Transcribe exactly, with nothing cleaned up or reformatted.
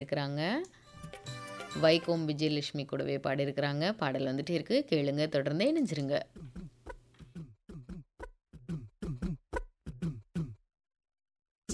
பாடியிருக்கிறாங்க. வைகோம் விஜயலட்சுமி கூடவே பாடியிருக்கிறாங்க. பாடல் வந்துட்டே இருக்கு. கேளுங்க, தொடர்ந்து இணைஞ்சிருங்க.